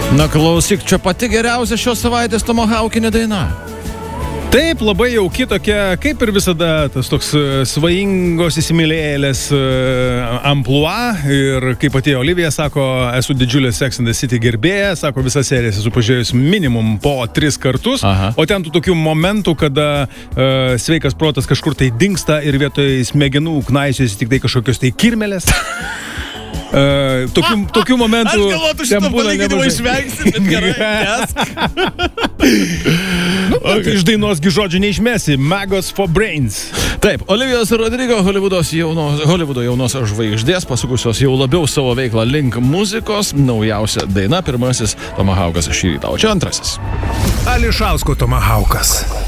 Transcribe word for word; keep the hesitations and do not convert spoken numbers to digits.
Na klausyk, čia pati geriausia šios savaitės Tomahawkinė daina. Taip, labai jauki tokia, kaip ir visada, tas toks svajingos įsimylėlės amplua. Ir kaip pati Olivija sako, esu didžiulė Sex and the City gerbėja, sako, visą seriją esu pažiūrėjus minimum po tris kartus. Aha. O ten tų tokių momentų, kada uh, sveikas protas kažkur tai dingsta ir vietoj smegenų knaisiasi tik tai kažkokios tai kirmelės. Uh, tokių, tokių momentų... Aš galvoju, šitą palyginimą išvengsi, bet gerai, nu, okay. Iš dainos gi žodžių neišmesi. Maggots for Brains. Taip, Olivijos Rodrigo, Holivudos jaunos, Holivudo jaunos žvaigždės, pasukusios jau labiau savo veiklą link muzikos. Naujausia daina, pirmasis Tomahawkas šį rytą, o čia antrasis. Ališausko Tomahawkas.